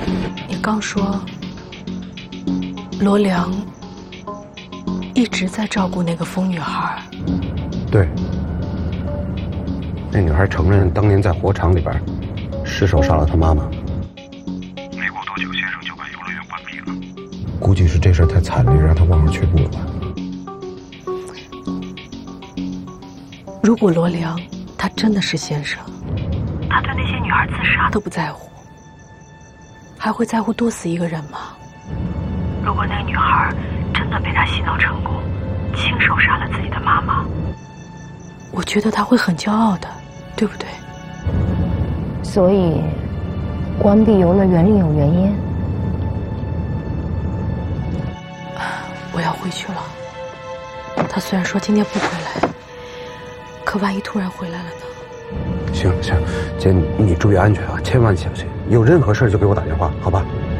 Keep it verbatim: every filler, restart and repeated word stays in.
你刚说罗良一直在照顾那个疯女孩。 对，那女孩承认当年在火场里边失手杀了她妈妈。没过多久，先生就把游乐园关闭了。估计是这事太惨烈，让他望而却步了吧。 如果罗良他真的是先生，他对那些女孩自杀都不在乎，还会在乎多死一个人吗？如果那个女孩真的被他洗脑成功，亲手杀了自己的妈妈，我觉得他会很骄傲的，对不对？ 所以关闭游乐园另有原因。 我要回去了。他虽然说今天不回来，可万一突然回来了呢？ 行行，姐，你注意安全啊，千万小心。有任何事就给我打电话，好吧？